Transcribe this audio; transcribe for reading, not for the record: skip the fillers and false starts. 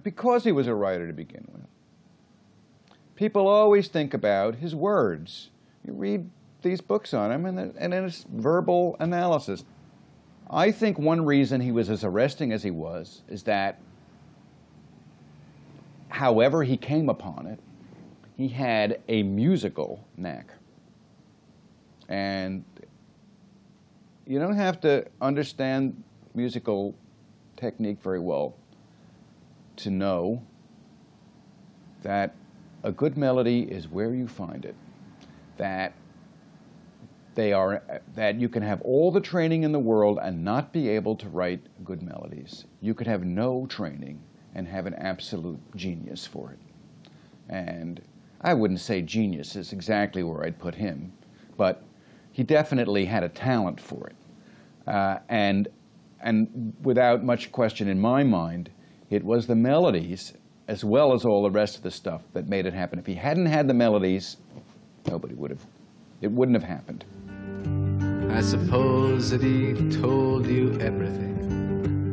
because he was a writer to begin with. People always think about his words. You read these books on him, and it's verbal analysis. I think one reason he was as arresting as he was is that, however he came upon it, he had a musical knack. And you don't have to understand musical technique very well to know that a good melody is where you find it. That you can have all the training in the world and not be able to write good melodies. You could have no training and have an absolute genius for it. And I wouldn't say genius is exactly where I'd put him, but he definitely had a talent for it. And without much question in my mind, it was the melodies as well as all the rest of the stuff that made it happen. If he hadn't had the melodies, nobody would have, it wouldn't have happened. I suppose that he told you everything.